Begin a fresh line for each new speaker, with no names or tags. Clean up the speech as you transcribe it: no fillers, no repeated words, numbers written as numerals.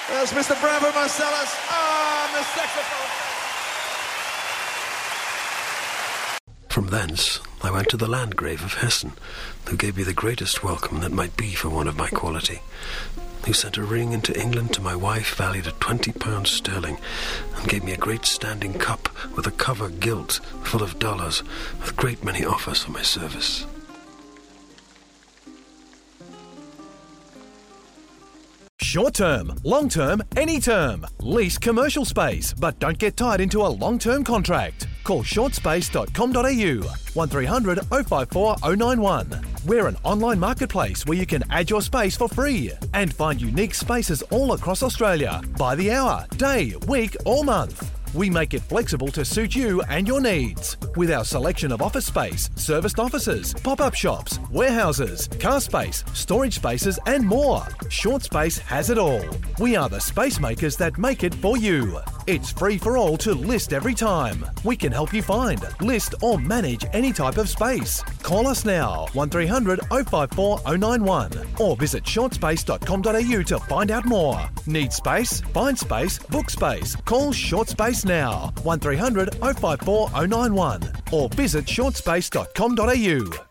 There's Mr. Bravo Marcellus on the saxophone.
From thence I went to the Landgrave of Hessen, who gave me the greatest welcome that might be for one of my quality, who sent a ring into England to my wife valued at £20 sterling, and gave me a great standing cup with a cover gilt full of dollars, with a great many offers for my service.
Short term, long term, any term. Lease commercial space, but don't get tied into a long-term contract. Call shortspace.com.au 1300 054 091. We're an online marketplace where you can add your space for free and find unique spaces all across Australia by the hour, day, week or month. We make it flexible to suit you and your needs. With our selection of office space, serviced offices, pop-up shops, warehouses, car space, storage spaces and more. Short Space has it all. We are the space makers that make it for you. It's free for all to list every time. We can help you find, list or manage any type of space. Call us now, 1300 054 091 or visit shortspace.com.au to find out more. Need space? Find space, book space. Call Short Space now, 1300 054 091 or visit shortspace.com.au.